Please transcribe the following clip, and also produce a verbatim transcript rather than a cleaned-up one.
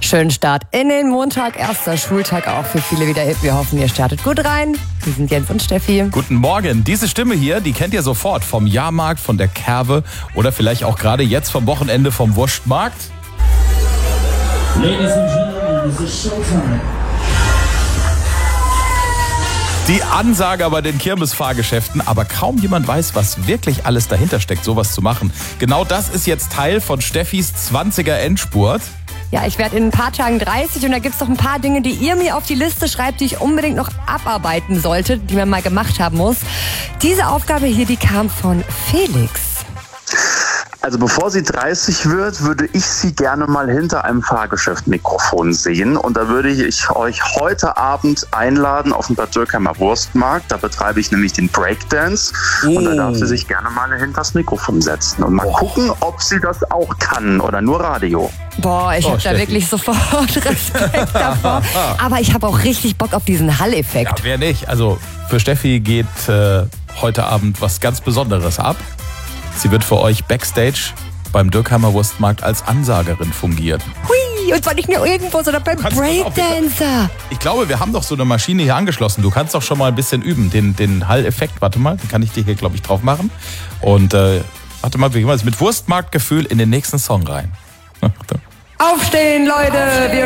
Schönen Start in den Montag, erster Schultag auch für viele wieder. Wir hoffen, ihr startet gut rein. Wir sind Jens und Steffi. Guten Morgen. Diese Stimme hier, die kennt ihr sofort vom Jahrmarkt, von der Kerwe oder vielleicht auch gerade jetzt vom Wochenende vom Wurstmarkt. Ladies and gentlemen, this is showtime. Die Ansage bei den Kirmesfahrgeschäften, aber kaum jemand weiß, was wirklich alles dahinter steckt, sowas zu machen. Genau das ist jetzt Teil von Steffis zwanziger Endspurt. Ja, ich werde in ein paar Tagen dreißig und da gibt's doch ein paar Dinge, die ihr mir auf die Liste schreibt, die ich unbedingt noch abarbeiten sollte, die man mal gemacht haben muss. Diese Aufgabe hier, die kam von Felix. Also bevor sie dreißig wird, würde ich sie gerne mal hinter einem Fahrgeschäft-Mikrofon sehen. Und da würde ich euch heute Abend einladen auf den Bad Dürkheimer Wurstmarkt. Da betreibe ich nämlich den Breakdance. Oh. Und da darf sie sich gerne mal hinter das Mikrofon setzen. Und mal oh. gucken, ob sie das auch kann oder nur Radio. Boah, ich Oh, habe da Steffi. wirklich sofort Respekt davor. Aber ich habe auch richtig Bock auf diesen Hall-Effekt. Ja, wer nicht? Also für Steffi geht äh, heute Abend was ganz Besonderes ab. Sie wird für euch Backstage beim Dürkheimer Wurstmarkt als Ansagerin fungieren. Hui, und zwar nicht nur irgendwo, sondern beim Kannst du auch Breakdancer. Ich glaube, wir haben doch so eine Maschine hier angeschlossen. Du kannst doch schon mal ein bisschen üben, den, den Hall-Effekt. Warte mal, den kann ich dir hier, glaube ich, drauf machen. Und äh, warte mal, wir gehen mal mit Wurstmarktgefühl in den nächsten Song rein. Aufstehen, Leute! Wir